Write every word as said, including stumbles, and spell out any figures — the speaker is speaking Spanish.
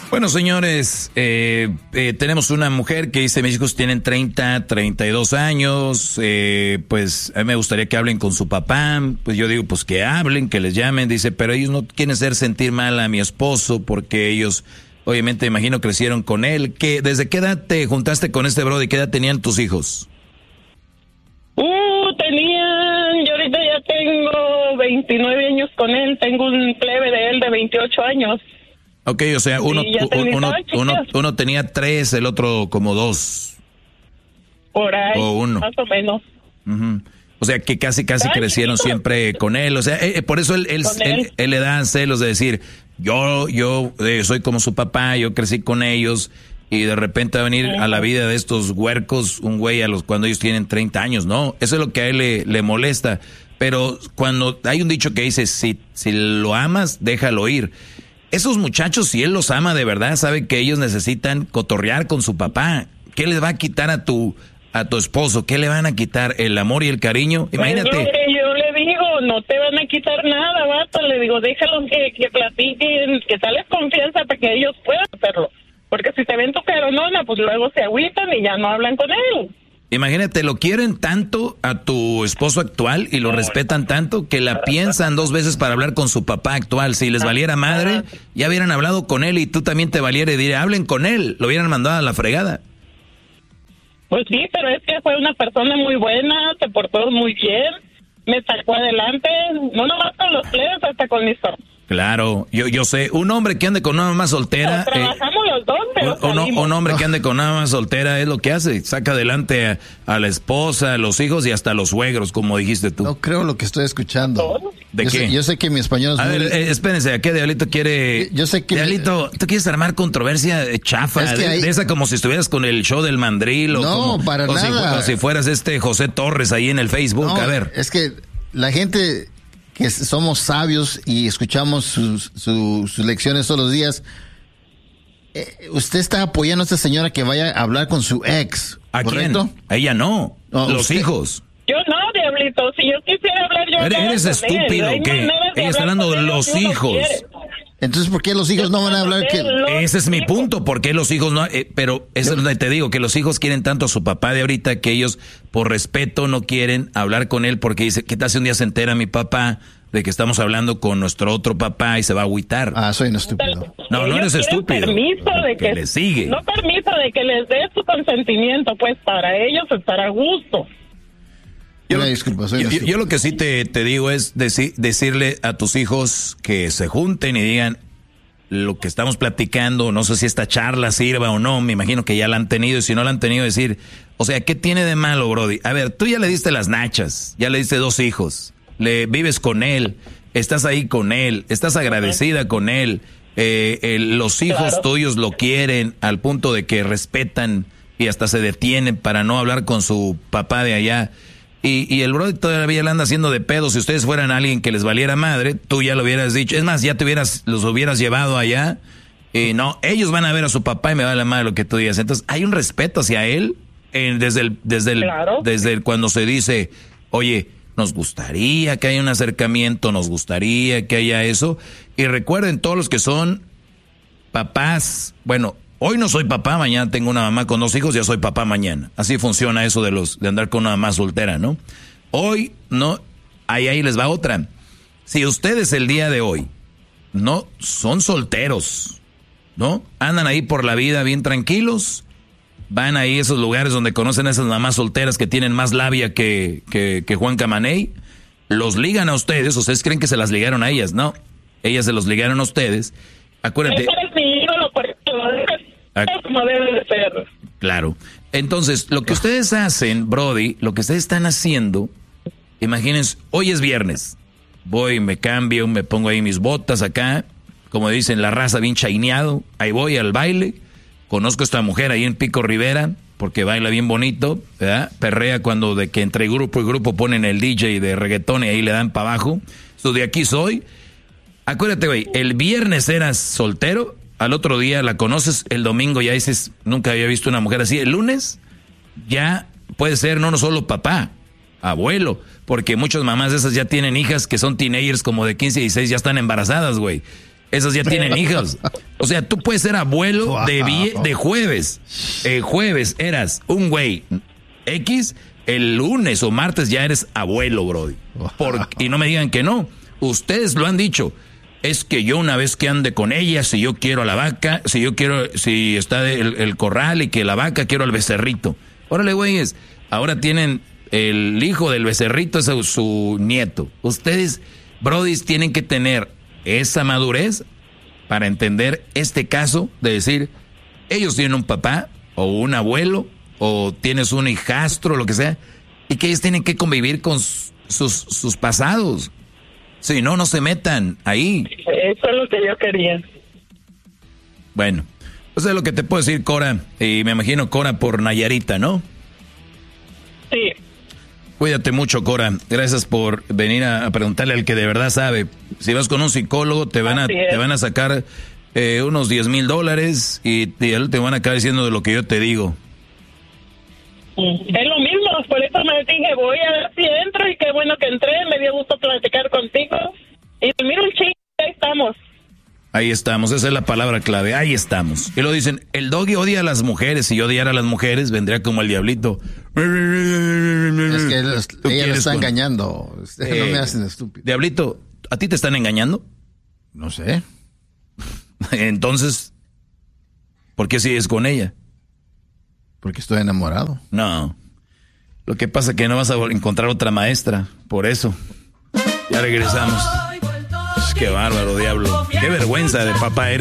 Bueno, señores, eh, eh, tenemos una mujer que dice, mis hijos tienen treinta, treinta y dos años, eh, pues a mí me gustaría que hablen con su papá. Pues yo digo, pues que hablen, que les llamen. Dice, pero ellos no quieren hacer sentir mal a mi esposo porque ellos, obviamente, imagino, crecieron con él. ¿Qué, ¿Desde qué edad te juntaste con este brody? ¿Qué edad tenían tus hijos? Uh, tenían, yo ahorita ya tengo veintinueve años con él, tengo un plebe de él de veintiocho años. Ok, o sea, uno, sí, uno, uno, uno tenía tres, el otro como dos. Por ahí, o uno. más o menos. Uh-huh. O sea, que casi, casi Ay, crecieron chiquito. siempre con él. O sea, eh, por eso él, él, él. Él, él le da celos de decir, yo, yo eh, soy como su papá, yo crecí con ellos, y de repente va a venir uh-huh. a la vida de estos huercos un güey a los cuando ellos tienen treinta años, ¿no? Eso es lo que a él le, le molesta. Pero cuando hay un dicho que dice, si, si lo amas, déjalo ir. Esos muchachos, si él los ama de verdad, sabe que ellos necesitan cotorrear con su papá. ¿Qué les va a quitar a tu a tu esposo? ¿Qué le van a quitar? ¿El amor y el cariño? Imagínate. Pues lo que yo le digo, no te van a quitar nada, vato. Le digo, déjalos que, que platiquen, que sales confianza para que ellos puedan hacerlo. Porque si te ven tu caronona, pues luego se agüitan y ya no hablan con él. Imagínate, lo quieren tanto a tu esposo actual y lo respetan tanto que la piensan dos veces para hablar con su papá actual. Si les valiera madre, ya hubieran hablado con él y tú también te valiera y diría, hablen con él, lo hubieran mandado a la fregada. Pues sí, pero es que fue una persona muy buena, se portó muy bien, me sacó adelante, no nomás con los plebes, hasta con mis hijos. Claro, yo yo sé, un hombre que ande con una mamá soltera... No, trabajamos eh, los dos, pero un, un, un hombre que ande con una mamá soltera es lo que hace, saca adelante a, a la esposa, a los hijos y hasta a los suegros, como dijiste tú. No creo lo que estoy escuchando. ¿De yo qué? Sé, yo sé que mi español es A muy... ver, eh, espérense, ¿a qué Diablito quiere...? Yo sé que... Diablito, ¿tú quieres armar controversia chafa? Es que de, hay... de esa como si estuvieras con el show del mandril o No, como, para o nada. Si, o si fueras este José Torres ahí en el Facebook, no, a ver. Es que la gente... que somos sabios y escuchamos sus, sus, sus lecciones todos los días. Eh, usted está apoyando a esta señora que vaya a hablar con su ex, ¿a ¿correcto? quién? A ella no, no los usted... hijos. Yo no, Diablito, si yo quisiera hablar yo... ¿Eres, eres estúpido o qué? Ella está hablando de los hijos. Entonces, ¿por qué los hijos no van a hablar? Que... Ese es mi punto, ¿por qué los hijos no? Eh, pero eso es donde te digo, que los hijos quieren tanto a su papá de ahorita que ellos, por respeto, no quieren hablar con él porque dice, ¿qué tal si un día se entera mi papá de que estamos hablando con nuestro otro papá y se va a agüitar? Ah, soy un estúpido. No, ellos no eres estúpido. Permiso de que, que le sigue. No permiso de que les dé su consentimiento, pues para ellos estar a gusto. Yo, disculpa, soy yo, yo, yo lo que sí te, te digo es deci- decirle a tus hijos que se junten y digan lo que estamos platicando, no sé si esta charla sirva o no, me imagino que ya la han tenido y si no la han tenido decir, o sea, ¿qué tiene de malo, Brody? A ver, tú ya le diste las nachas, ya le diste dos hijos, le vives con él, estás ahí con él, estás agradecida con él, eh, eh, los hijos claro. tuyos lo quieren al punto de que respetan y hasta se detienen para no hablar con su papá de allá. Y, y el brody todavía le anda haciendo de pedo. Si ustedes fueran alguien que les valiera madre, tú ya lo hubieras dicho. Es más, ya te hubieras, los hubieras llevado allá. Y no, ellos van a ver a su papá y me vale madre lo que tú digas. Entonces, hay un respeto hacia él eh, desde el, desde el, claro. desde el, cuando se dice, oye, nos gustaría que haya un acercamiento, nos gustaría que haya eso. Y recuerden, todos los que son papás, bueno, hoy no soy papá, mañana tengo una mamá con dos hijos, ya soy papá mañana. Así funciona eso de los de andar con una mamá soltera, ¿no? Hoy, no, ahí, ahí les va otra. Si ustedes el día de hoy no son solteros, ¿no? Andan ahí por la vida bien tranquilos, van ahí a esos lugares donde conocen a esas mamás solteras que tienen más labia que, que, que Juan Camaney, los ligan a ustedes, ustedes creen que se las ligaron a ellas, ¿no? Ellas se los ligaron a ustedes. Acuérdate. Como debe de ser. Claro. Entonces, lo que ustedes hacen, Brody, lo que ustedes están haciendo, imagínense, hoy es viernes. Voy, me cambio, me pongo ahí mis botas acá, como dicen, la raza bien chaineado. Ahí voy al baile. Conozco a esta mujer ahí en Pico Rivera, porque baila bien bonito, ¿verdad? Perrea cuando de que entre grupo y grupo ponen el D J de reggaetón y ahí le dan para abajo. So, de aquí soy. Acuérdate, güey, el viernes eras soltero. Al otro día la conoces, el domingo ya dices, nunca había visto una mujer así. El lunes ya puede ser no, no solo papá, abuelo, porque muchas mamás de esas ya tienen hijas que son teenagers como de quince y dieciséis, ya están embarazadas, güey. Esas ya tienen hijos. O sea, tú puedes ser abuelo wow. de, vie- de jueves. Eh, jueves eras un güey X, el lunes o martes ya eres abuelo, brody. Por, y no me digan que no. Ustedes lo han dicho. Es que yo una vez que ande con ella, si yo quiero a la vaca, si yo quiero, si está el, el corral y que la vaca, quiero al becerrito. Órale, güeyes, ahora tienen el hijo del becerrito, es su, su nieto. Ustedes, brodis, tienen que tener esa madurez para entender este caso de decir, ellos tienen un papá o un abuelo o tienes un hijastro, lo que sea, y que ellos tienen que convivir con sus, sus pasados. Si no, no se metan ahí. Eso es lo que yo quería. Bueno, eso es lo que te puedo decir, Cora, y me imagino Cora por Nayarita, ¿no? Sí. Cuídate mucho, Cora. Gracias por venir a, a preguntarle al que de verdad sabe. Si vas con un psicólogo, te van a, te van a sacar eh, unos diez mil dólares y te, te van a acabar diciendo de lo que yo te digo. Es lo mismo, por eso me dije, voy a ver si entro y qué bueno que entré, me dio gusto platicar contigo. Y mira un chico, ahí estamos. Ahí estamos, esa es la palabra clave, ahí estamos. Y lo dicen, el doggy odia a las mujeres, si yo odiara a las mujeres, vendría como el diablito. Es que los, ella lo está con... engañando, eh, no me hacen estúpido. Diablito, ¿a ti te están engañando? No sé. Entonces, ¿por qué sigues con ella? Porque estoy enamorado. No, lo que pasa es que no vas a encontrar otra maestra, por eso. Ya regresamos. Qué bárbaro, diablo. Qué vergüenza de papá eres.